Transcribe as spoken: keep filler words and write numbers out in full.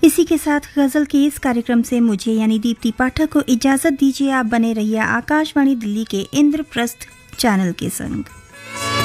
इसी के साथ गजल के इस कार्यक्रम से मुझे यानी दीप्ति पाठक को इजाजत दीजिए। आप बने रहिए आकाशवाणी दिल्ली के इंद्रप्रस्थ चैनल के संग।